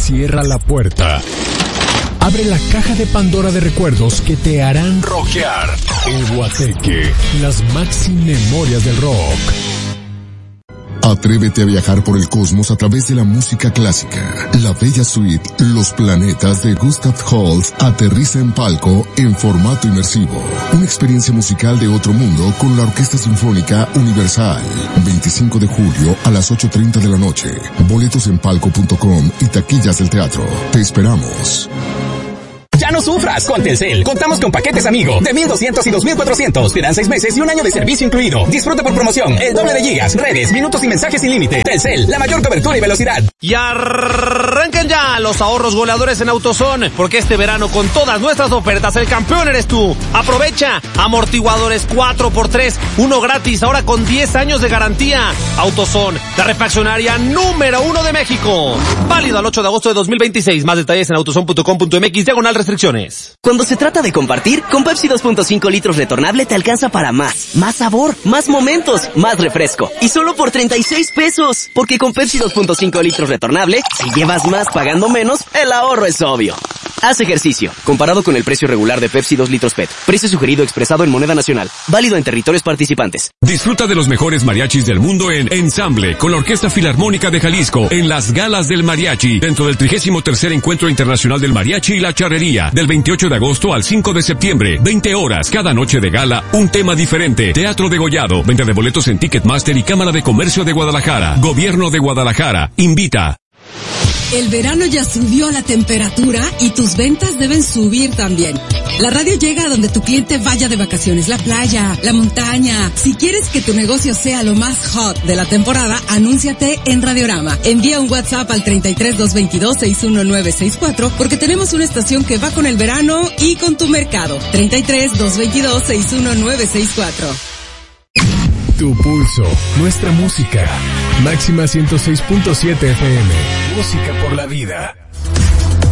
cierra la puerta. Abre la caja de Pandora de recuerdos que te harán rockear. El Guateque, las maxi memorias del rock. Atrévete a viajar por el cosmos a través de la música clásica. La bella suite Los Planetas de Gustav Holst aterriza en Palco en formato inmersivo. Una experiencia musical de otro mundo con la Orquesta Sinfónica Universal. 25 de julio a las 8:30 de la noche. Boletos en palco.com y taquillas del teatro. Te esperamos. Ya no sufras con Telcel. Contamos con paquetes Amigo de 1,200 y 2,400. Te dan 6 meses y un año de servicio incluido. Disfruta por promoción el doble de gigas, redes, minutos y mensajes sin límite. Telcel, la mayor cobertura y velocidad. Y arranquen ya los ahorros goleadores en AutoZone, porque este verano con todas nuestras ofertas el campeón eres tú. Aprovecha amortiguadores 4x3, uno gratis, ahora con 10 años de garantía. AutoZone, la refaccionaria número 1 de México. Válido al 8 de agosto de 2026. Más detalles en autozone.com.mx/restricciones. Cuando se trata de compartir, con Pepsi 2.5 litros retornable te alcanza para más sabor, más momentos, más refresco. Y solo por 36 pesos. Porque con Pepsi 2.5 litros retornable, si llevas más pagando menos, el ahorro es obvio. Haz ejercicio. Comparado con el precio regular de Pepsi 2 litros PET. Precio sugerido expresado en moneda nacional. Válido en territorios participantes. Disfruta de los mejores mariachis del mundo en Ensamble, con la Orquesta Filarmónica de Jalisco, en las Galas del Mariachi, dentro del 33º Encuentro Internacional del Mariachi y la Charrería, del 28 de agosto al 5 de septiembre, 20 horas, cada noche de gala, un tema diferente. Teatro degollado, venta de boletos en Ticketmaster y Cámara de Comercio de Guadalajara. Gobierno de Guadalajara, invita. El verano ya subió la temperatura y tus ventas deben subir también. La radio llega a donde tu cliente vaya de vacaciones, la playa, la montaña. Si quieres que tu negocio sea lo más hot de la temporada, anúnciate en Radiorama. Envía un WhatsApp al 33-222-61964 porque tenemos una estación que va con el verano y con tu mercado. 33-222-61964. Tu pulso, nuestra música. Máxima 106.7 FM. Música por la vida.